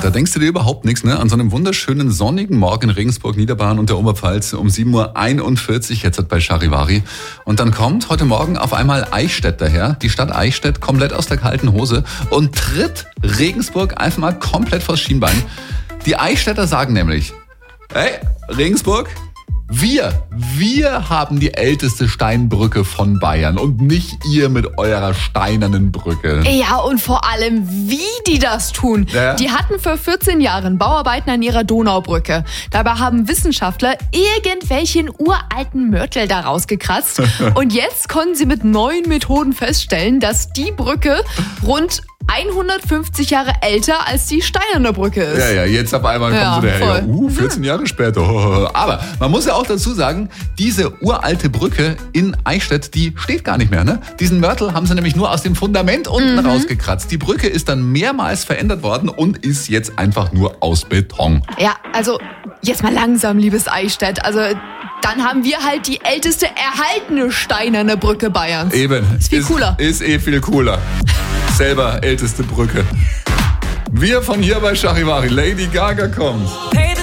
Da denkst du dir überhaupt nichts, ne? An so einem wunderschönen sonnigen Morgen in Regensburg, Niederbayern und der Oberpfalz um 7.41 Uhr jetzt bei Charivari. Und dann kommt heute Morgen auf einmal Eichstätt daher, die Stadt Eichstätt, komplett aus der kalten Hose und tritt Regensburg einfach mal komplett vors Schienbein. Die Eichstätter sagen nämlich, hey, Regensburg, wir haben die älteste Steinbrücke von Bayern und nicht ihr mit eurer steinernen Brücke. Ja, und vor allem, wie die das tun. Ja. Die hatten vor 14 Jahren Bauarbeiten an ihrer Donaubrücke. Dabei haben Wissenschaftler irgendwelchen uralten Mörtel da rausgekratzt. Und jetzt konnten sie mit neuen Methoden feststellen, dass die Brücke rund 150 Jahre älter als die steinerne Brücke ist. Ja, jetzt auf einmal kommen sie daher. 14 Jahre später. Aber man muss ja auch dazu sagen, diese uralte Brücke in Eichstätt, die steht gar nicht mehr. Ne? Diesen Mörtel haben sie nämlich nur aus dem Fundament unten rausgekratzt. Die Brücke ist dann mehrmals verändert worden und ist jetzt einfach nur aus Beton. Ja, also jetzt mal langsam, liebes Eichstätt. Also dann haben wir halt die älteste erhaltene steinerne Brücke Bayerns. Eben. Ist viel cooler. Ist viel cooler. Selber älteste Brücke. Wir von hier bei Charivari. Lady Gaga kommt. Hey.